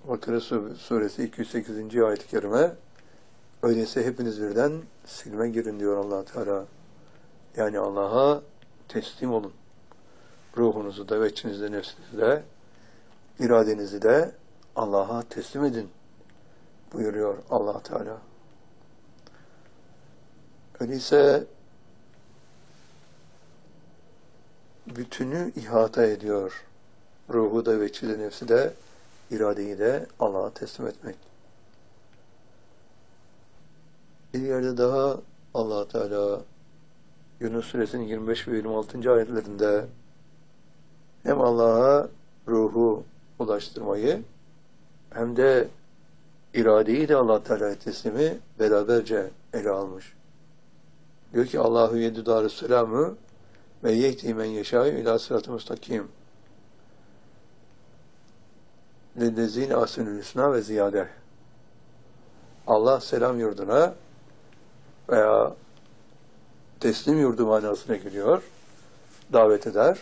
Bakara suresi 208. ayet-i kerime. Öyleyse hepiniz birden silme girin diyor Allah Teala. Yani Allah'a teslim olun. Ruhunuzu da, içinizi de, nefsinizi de, iradenizi de Allah'a teslim edin buyuruyor Allah Teala. Öyleyse bütünü ihata ediyor. Ruhu da, içi de, nefsi de, iradeyi de Allah'a teslim etmek. Bir yerde daha Allah Teala Yunus suresinin 25 ve 26. ayetlerinde hem Allah'a ruhu ulaştırmayı hem de iradeyi de Allah Teala'ya teslimi beraberce ele almış. Diyor ki Allahu yedü darüsselamü ve yehdi men yeşâ'ü ilâ sırat-ı müstakim. Lillezîne ahsenül husnâ ve ziyâde. Allah selam yurduna veya teslim yurdu manasına geliyor, davet eder.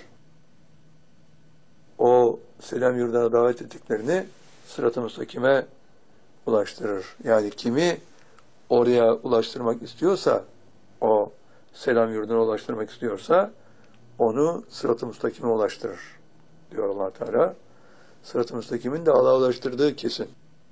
O selam yurduna davet ettiklerini sırat-ı müstakime ulaştırır. Yani kimi oraya ulaştırmak istiyorsa, o selam yurduna ulaştırmak istiyorsa, onu sırat-ı müstakime ulaştırır diyor Allah Teala. Sırat-ı müstakimin de Allah'a ulaştırdığı kesin.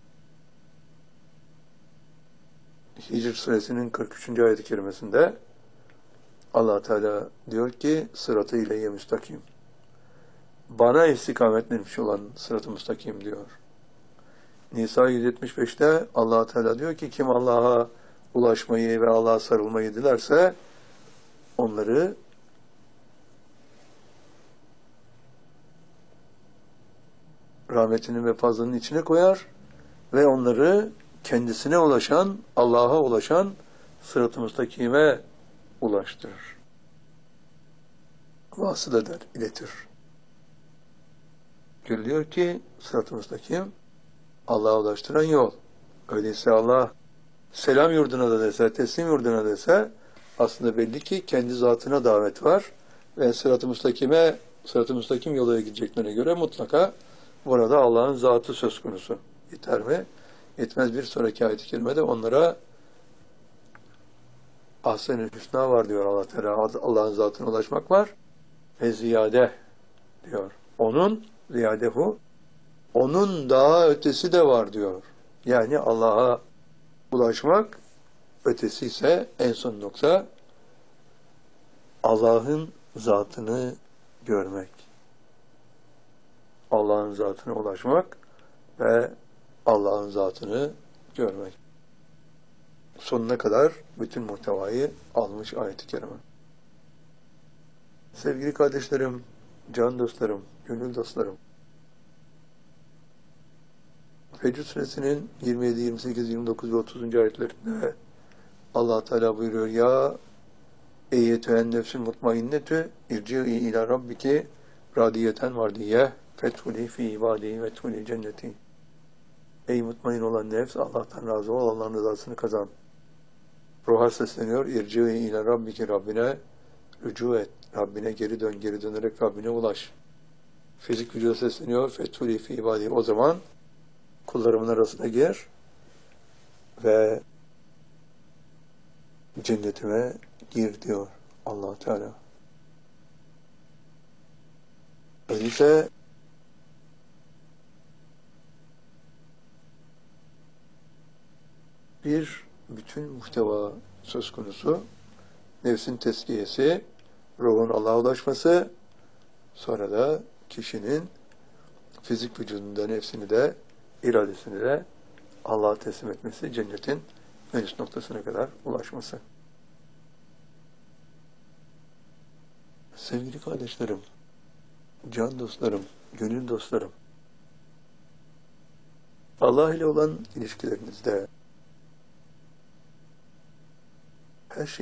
Hicr suresinin 43. ayet-i kerimesinde Allah Teala diyor ki sırat-ı ileyye müstakim. Bana istikametlenmiş olan sırat-ı müstakim diyor. Nisa 175'te Allah Teala diyor ki kim Allah'a ulaşmayı ve Allah'a sarılmayı dilerse onları rahmetinin ve fazlının içine koyar ve onları kendisine ulaşan, Allah'a ulaşan sırat-ı müstakime ulaştırır. Vasıl eder, iletir. Görülüyor ki sırat-ı müstakim Allah'a ulaştıran yol. Öyleyse Allah selam yurduna da dese, teslim yurduna dese aslında belli ki kendi zatına davet var ve sırat-ı müstakim yola gideceklerine göre mutlaka burada Allah'ın zatı söz konusu. Yeter mi? Yetmez, bir sonraki ayet-i kerimede onlara ahsen-i hüsna var diyor Allah Teala. Allah'ın zatına ulaşmak var ve ziyade diyor. Onun ziyadehu, onun daha ötesi de var diyor. Yani Allah'a ulaşmak, ötesi ise en son nokta Allah'ın zatını görmek. Allah'ın zatına ulaşmak ve Allah'ın zatını görmek. Sonuna kadar bütün muhtevayı almış ayet-i kerime. Sevgili kardeşlerim, can dostlarım, gönül dostlarım, Fecr suresinin 27, 28, 29 ve 30. ayetlerinde Allah Teala buyuruyor: Ya eyyetühen nefsül mutmainnetü irci'i ila rabbiki radiyeten vardiyye fethuli fi ibadi veethuli cenneti. Ey mutmain olan nefs, Allah'tan razı ol, Allah'ın rızasını kazan. Ruha sesleniyor: İrci'i ila rabbiki, Rabbine rücu et. Rabbine geri dön, geri dönerek Rabbine ulaş. Fizik vücuda sesleniyor: fethuli fi ibadi. O zaman kullarımın arasına gir ve cennetime gir diyor Allah Teala. Öyleyse bir bütün muhteva söz konusu. Nefsin tezkiyesi, ruhun Allah'a ulaşması, sonra da kişinin fizik vücudunda nefsini de, iradesini de Allah'a teslim etmesi, cennetin en üst noktasına kadar ulaşması. Sevgili kardeşlerim, can dostlarım, gönül dostlarım, Allah ile olan ilişkilerinizde